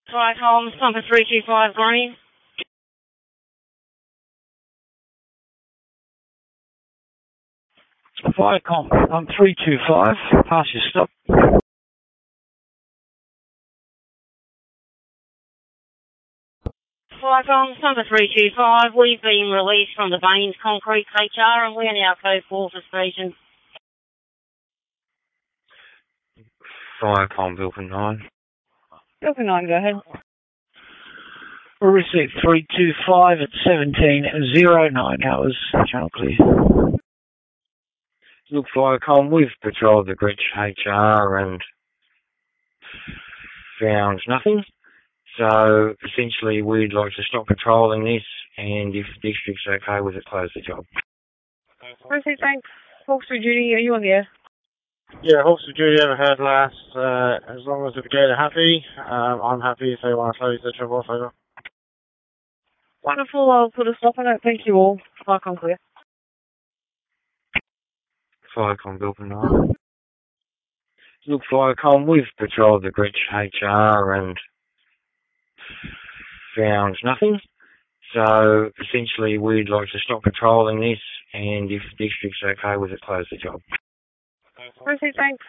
Flight Holmes, number 325 Green. Viacom, I'm 325, pass your stop. Flight Holmes, number 325, we've been released from the Baines Concrete HR and we're now code 4 for station. Viacom, Bilford 9. Bilford 9, go ahead. We'll receive 325 at 17:09 hours, channel clear. Look, Viacom, we've patrolled the Greenwich HR and found nothing. So, essentially, we'd like to stop patrolling this, and if the district's okay with it, close the job. Perfect, thanks. Hawkesbury duty, are you on the air? Yeah, Hawkesbury duty ever heard last. As long as the brigade are happy, I'm happy if they want to close the job off, over. Wonderful, I'll put a stop on it. Thank you all. Viacom clear. Viacom, Bilford 9. Look, Viacom, we've patrolled the Greenwich HR and found nothing. So, essentially, we'd like to stop patrolling this, and if the district's okay with it, close the job. Perfect, thanks.